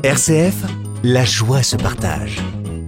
RCF, la joie se partage.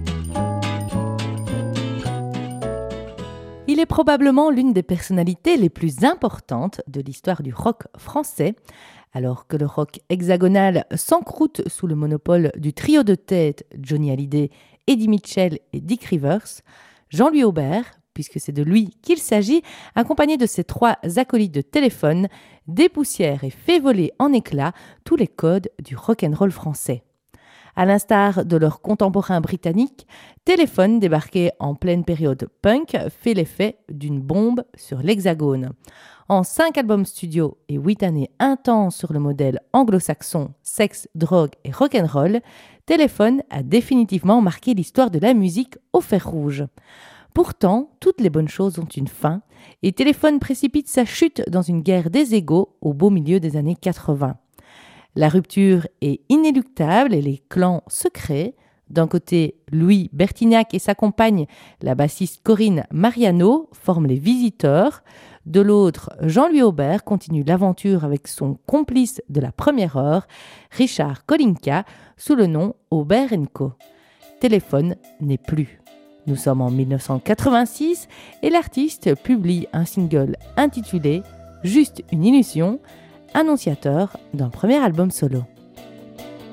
Il est probablement l'une des personnalités les plus importantes de l'histoire du rock français. Alors que le rock hexagonal s'encroute sous le monopole du trio de tête Johnny Hallyday, Eddie Mitchell et Dick Rivers, Jean-Louis Aubert, puisque c'est de lui qu'il s'agit, accompagné de ses 3 acolytes de téléphone, dépoussière et fait voler en éclats tous les codes du rock'n'roll français. À l'instar de leurs contemporains britanniques, Téléphone, débarqué en pleine période punk, fait l'effet d'une bombe sur l'Hexagone. En 5 albums studio et 8 années intenses sur le modèle anglo-saxon, sexe, drogue et rock'n'roll, Téléphone a définitivement marqué l'histoire de la musique au fer rouge. Pourtant, toutes les bonnes choses ont une fin, et Téléphone précipite sa chute dans une guerre des égos au beau milieu des années 80. La rupture est inéluctable et les clans se créent. D'un côté, Louis Bertignac et sa compagne, la bassiste Corinne Mariano, forment les Visiteurs. De l'autre, Jean-Louis Aubert continue l'aventure avec son complice de la première heure, Richard Kolinka, sous le nom Aubert & Co. Téléphone n'est plus. Nous sommes en 1986 et l'artiste publie un single intitulé « Juste une illusion », annonciateur d'un premier album solo.